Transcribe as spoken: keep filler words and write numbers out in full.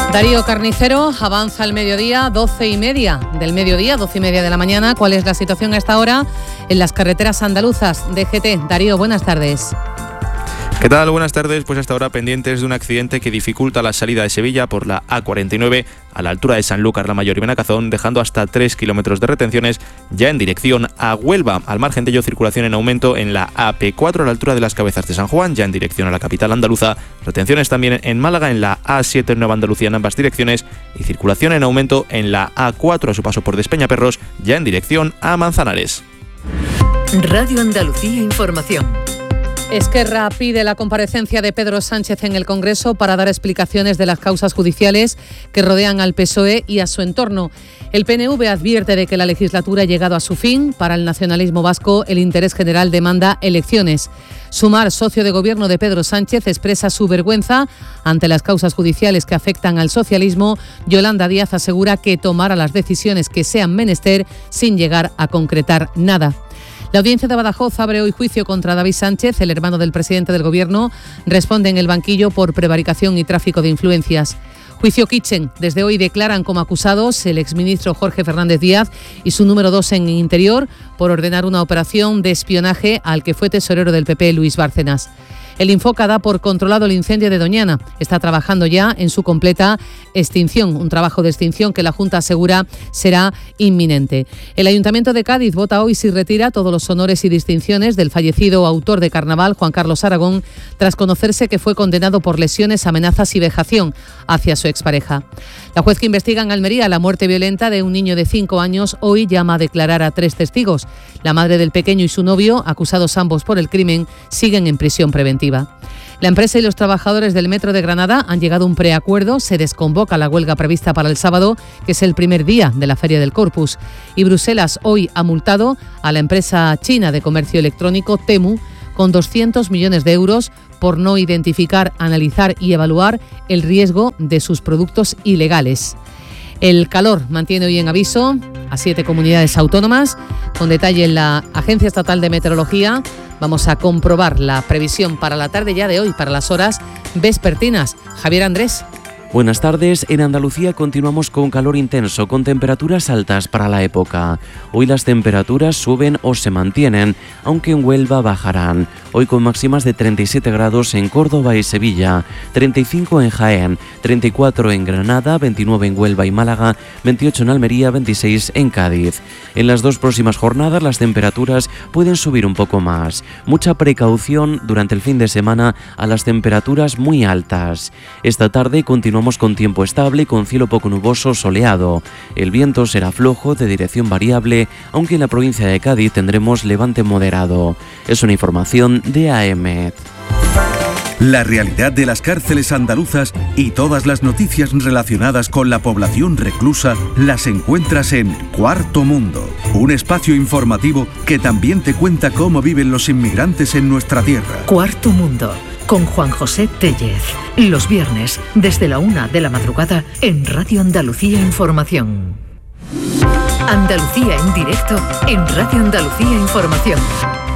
Darío Carnicero, avanza el mediodía, doce y media del mediodía, doce y media de la mañana. ¿Cuál es la situación a esta hora en las carreteras andaluzas? D G T. Darío, buenas tardes. ¿Qué tal? Buenas tardes. Pues hasta ahora pendientes de un accidente que dificulta la salida de Sevilla por la A cuarenta y nueve a la altura de Sanlúcar, La Mayor y Benacazón, dejando hasta tres kilómetros de retenciones ya en dirección a Huelva. Al margen de ello, circulación en aumento en la A P cuatro a la altura de las Cabezas de San Juan, ya en dirección a la capital andaluza. Retenciones también en Málaga en la A siete en Nueva Andalucía en ambas direcciones y circulación en aumento en la A cuatro a su paso por Despeñaperros, ya en dirección a Manzanares. Radio Andalucía Información. Esquerra pide la comparecencia de Pedro Sánchez en el Congreso para dar explicaciones de las causas judiciales que rodean al P S O E y a su entorno. El P N V advierte de que la legislatura ha llegado a su fin. Para el nacionalismo vasco, el interés general demanda elecciones. Sumar, socio de gobierno de Pedro Sánchez, expresa su vergüenza ante las causas judiciales que afectan al socialismo. Yolanda Díaz asegura que tomará las decisiones que sean menester sin llegar a concretar nada. La audiencia de Badajoz abre hoy juicio contra David Sánchez, el hermano del presidente del Gobierno. Responde en el banquillo por prevaricación y tráfico de influencias. Juicio Kitchen. Desde hoy declaran como acusados el exministro Jorge Fernández Díaz y su número dos en Interior por ordenar una operación de espionaje al que fue tesorero del P P, Luis Bárcenas. El Infoca da por controlado el incendio de Doñana. Está trabajando ya en su completa extinción, un trabajo de extinción que la Junta asegura será inminente. El Ayuntamiento de Cádiz vota hoy si retira todos los honores y distinciones del fallecido autor de Carnaval, Juan Carlos Aragón, tras conocerse que fue condenado por lesiones, amenazas y vejación hacia su expareja. La juez que investiga en Almería la muerte violenta de un niño de cinco años hoy llama a declarar a tres testigos. La madre del pequeño y su novio, acusados ambos por el crimen, siguen en prisión preventiva. La empresa y los trabajadores del Metro de Granada han llegado a un preacuerdo. Se desconvoca la huelga prevista para el sábado, que es el primer día de la Feria del Corpus. Y Bruselas hoy ha multado a la empresa china de comercio electrónico Temu con doscientos millones de euros por no identificar, analizar y evaluar el riesgo de sus productos ilegales. El calor mantiene hoy en aviso a siete comunidades autónomas. Con detalle en la Agencia Estatal de Meteorología vamos a comprobar la previsión para la tarde ya de hoy, para las horas vespertinas. Javier Andrés. Buenas tardes. En Andalucía continuamos con calor intenso, con temperaturas altas para la época. Hoy las temperaturas suben o se mantienen, aunque en Huelva bajarán. Hoy con máximas de treinta y siete grados en Córdoba y Sevilla, treinta y cinco en Jaén, treinta y cuatro en Granada, veintinueve en Huelva y Málaga, veintiocho en Almería, veintiséis en Cádiz. En las dos próximas jornadas las temperaturas pueden subir un poco más. Mucha precaución durante el fin de semana a las temperaturas muy altas. Esta tarde continuamos con tiempo estable y con cielo poco nuboso soleado. El viento será flojo de dirección variable, aunque en la provincia de Cádiz tendremos levante moderado. Es una información de A M. La realidad de las cárceles andaluzas y todas las noticias relacionadas con la población reclusa las encuentras en Cuarto Mundo, un espacio informativo que también te cuenta cómo viven los inmigrantes en nuestra tierra. Cuarto Mundo, con Juan José Tellez. Los viernes, desde la una de la madrugada, en Radio Andalucía Información. Andalucía en directo, en Radio Andalucía Información.